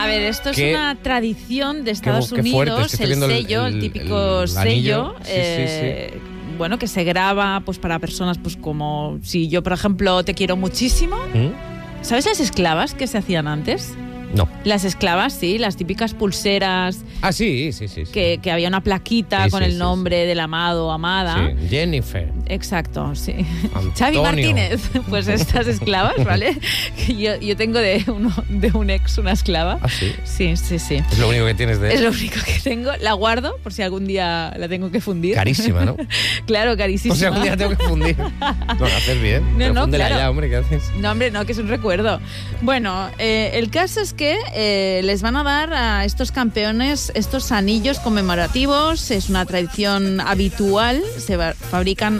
A ver, esto es una tradición de Estados qué fuerte, Unidos, es que estoy el viendo sello, el típico el sello. anillo. Sí. Bueno, que se graba pues para personas pues como si yo, por ejemplo, te quiero muchísimo. ¿Sabes las esclavas que se hacían antes? No. Las esclavas, sí, las típicas pulseras. Ah, sí. Que había una plaquita con el nombre del amado o amada. Sí, Jennifer. Exacto, sí. Antonio. Xavi Martínez. Pues estas esclavas, ¿vale? Yo tengo de un ex una esclava. Ah, sí. Sí. Es lo único que tienes de él. Es lo único que tengo. La guardo por si algún día la tengo que fundir. Carísima, ¿no? Claro, carísima. O sea, algún día tengo que fundir. No, haces bien. Pero fúndela ya, hombre, ¿qué haces? No, hombre, no, que es un recuerdo. Bueno, el caso es que les van a dar a estos campeones estos anillos conmemorativos. Es una tradición habitual. Se fabrican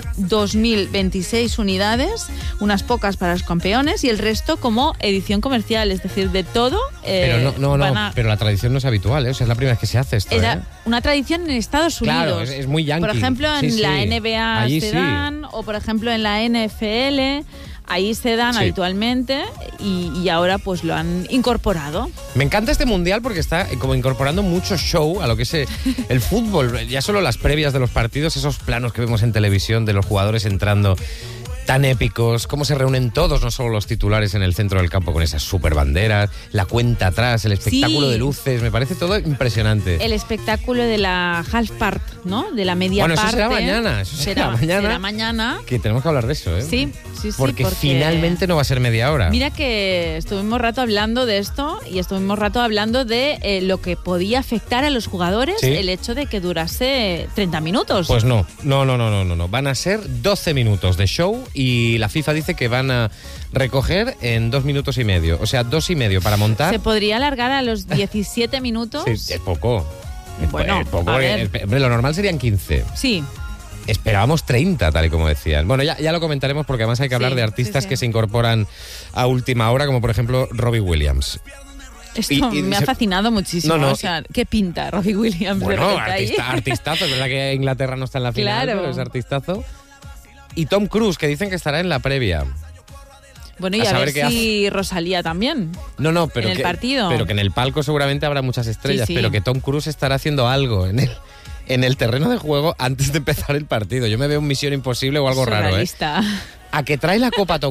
2026 unidades, unas pocas para los campeones y el resto como edición comercial, es decir, de todo. Pero pero la tradición no es habitual, ¿eh? O sea, es la primera vez que se hace esto. Era una tradición en Estados Unidos. Claro, es muy yankee. Por ejemplo, en la NBA allí se dan, o por ejemplo en la NFL, ahí se dan habitualmente y ahora pues lo han incorporado. Me encanta este mundial porque está como incorporando mucho show a lo que es el fútbol. Ya solo las previas de los partidos, esos planos que vemos en televisión de los jugadores entrando tan épicos, cómo se reúnen todos, no solo los titulares en el centro del campo con esas super banderas, la cuenta atrás, el espectáculo de luces, me parece todo impresionante. El espectáculo de la half part, ¿no? De la media parte. Bueno, eso será mañana. Será mañana. Que tenemos que hablar de eso, ¿eh? Sí. Porque finalmente no va a ser media hora. Mira que estuvimos rato hablando de esto y estuvimos rato hablando de lo que podía afectar a los jugadores el hecho de que durase 30 minutos. Pues no. Van a ser 12 minutos de show y la FIFA dice que van a recoger en 2 minutos y medio. O sea, 2 y medio para montar. ¿Se podría alargar a los 17 minutos? Sí, es poco. Bueno, es poco porque lo normal serían 15. Sí. Esperábamos 30, tal y como decían. Bueno, ya lo comentaremos porque además hay que hablar de artistas que se incorporan a última hora, como por ejemplo Robbie Williams. Esto me ha fascinado muchísimo. O sea, ¿qué pinta Robbie Williams? Bueno, artistazo. Es verdad que Inglaterra no está en la final, pero es artistazo. Y Tom Cruise, que dicen que estará en la previa. Bueno, y a ver si Rosalía también. No, pero en el partido. Pero que en el palco seguramente habrá muchas estrellas, pero que Tom Cruise estará haciendo algo en el terreno de juego antes de empezar el partido. Yo me veo un Misión Imposible o algo raro, ¿eh? A que trae la copa Tom